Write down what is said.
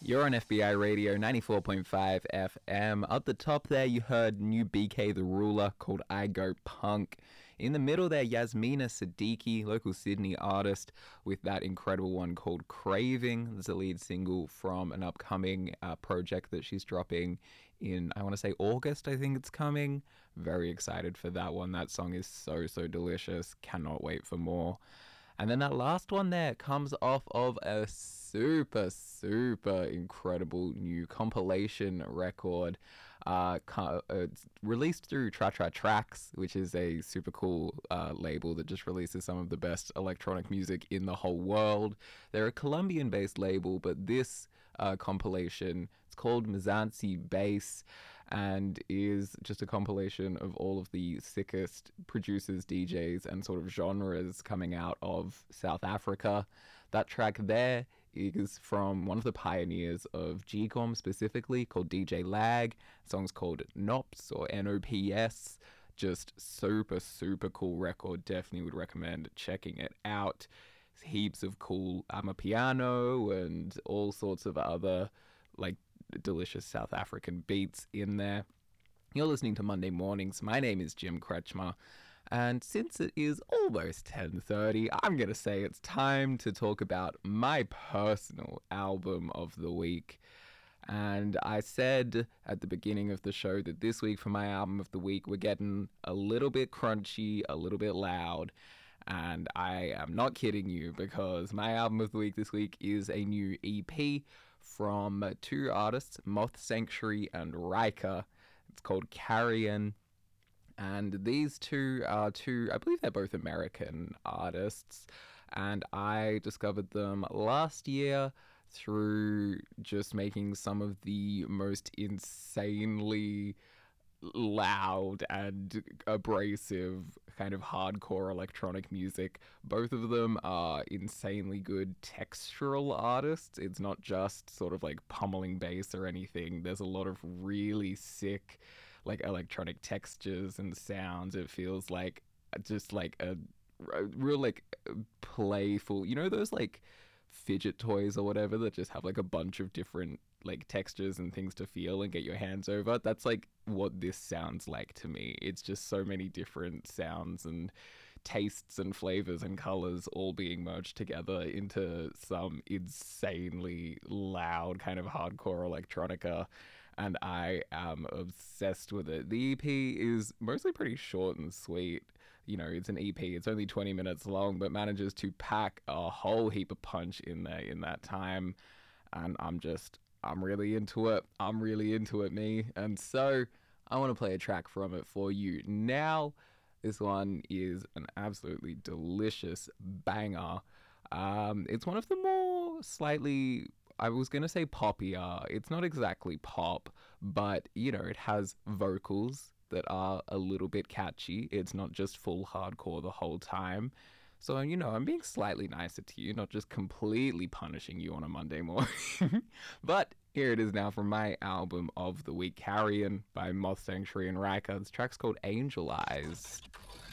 You're on FBI Radio 94.5 FM. At the top there, you heard new BK The Ruler called I Go Punk. In the middle there, Yasmina Siddiqui, local Sydney artist, with that incredible one called Craving. There's a lead single from an upcoming project that she's dropping in, I want to say August, I think it's coming. Very excited for that one. That song is so delicious. Cannot wait for more. And then that last one there comes off of a super incredible new compilation record it's released through Tra Tra Tracks, which is a super cool label that just releases some of the best electronic music in the whole world. They're a Colombian-based label, but this compilation, it's called Mzansi Bass, and is just a compilation of all of the sickest producers, DJs, and sort of genres coming out of South Africa. That track there is from one of the pioneers of GQOM specifically, called DJ Lag. The song's called Nops or NOPS. Just super cool record. Definitely would recommend checking it out. Heaps of cool amapiano and all sorts of other like delicious South African beats in there. You're listening to Monday Mornings. My name is Jim Kretschmer. And since it is almost 10:30, I'm going to say it's time to talk about my personal album of the week. And I said at the beginning of the show that this week for my album of the week, we're getting a little bit crunchy, a little bit loud. And I am not kidding you, because my album of the week this week is a new EP from two artists, Moth Sanctuary and Rika. It's called Carrion. And these two are I believe they're both American artists. And I discovered them last year through just making some of the most insanely loud and abrasive kind of hardcore electronic music. Both of them are insanely good textural artists. It's not just sort of like pummeling bass or anything. There's a lot of really sick like electronic textures and sounds. It feels like just like a real like playful, you know, those like fidget toys or whatever that just have like a bunch of different like textures and things to feel and get your hands over. That's like what this sounds like to me. It's just so many different sounds and tastes and flavors and colors all being merged together into some insanely loud kind of hardcore electronica, and I am obsessed with it. The EP is mostly pretty short and sweet. You know, it's an EP, it's only 20 minutes long, but manages to pack a whole heap of punch in there in that time. And I'm really into it. I'm really into it, me. And so I want to play a track from it for you now. This one is an absolutely delicious banger. It's one of the more slightly, I was going to say poppier. It's not exactly pop, but, you know, it has vocals that are a little bit catchy. It's not just full hardcore the whole time. So, you know, I'm being slightly nicer to you, not just completely punishing you on a Monday morning. But here it is now from my album of the week, Carrion by Moth Sanctuary and Rika. This track's called Angel Eyes.